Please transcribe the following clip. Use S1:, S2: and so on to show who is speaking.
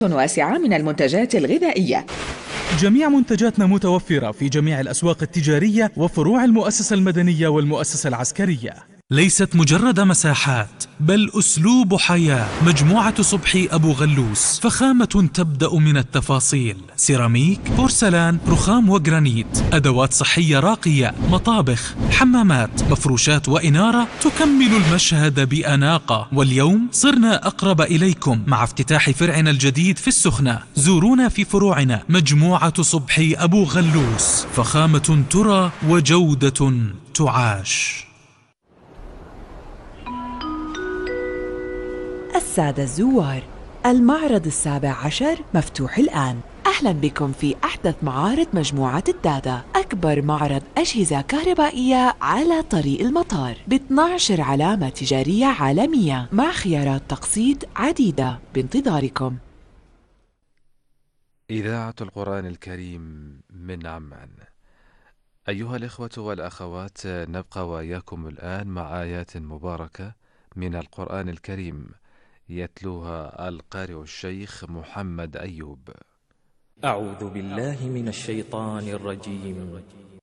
S1: واسعة من المنتجات الغذائية.
S2: جميع منتجاتنا متوفرة في جميع الأسواق التجارية وفروع المؤسسة المدنية والمؤسسة العسكرية. ليست مجرد مساحات بل أسلوب حياة. مجموعة صبحي أبو غلوس، فخامة تبدأ من التفاصيل: سيراميك، بورسلان، رخام وجرانيت، أدوات صحية راقية، مطابخ، حمامات، مفروشات وإنارة تكمل المشهد بأناقة. واليوم صرنا أقرب إليكم مع افتتاح فرعنا الجديد في السخنة. زورونا في فروعنا. مجموعة صبحي أبو غلوس، فخامة ترى وجودة تعاش.
S3: السادة الزوار، المعرض ال17 مفتوح الآن. أهلا بكم في أحدث معارض مجموعة الدادا، أكبر معرض أجهزة كهربائية على طريق المطار، ب12 علامة تجارية عالمية مع خيارات تقسيط عديدة بانتظاركم.
S4: إذاعة القرآن الكريم من عمان. أيها الإخوة والأخوات، نبقى وإياكم الآن مع آيات مباركة من القرآن الكريم يتلوها القارئ الشيخ محمد أيوب.
S5: أعوذ بالله من الشيطان الرجيم.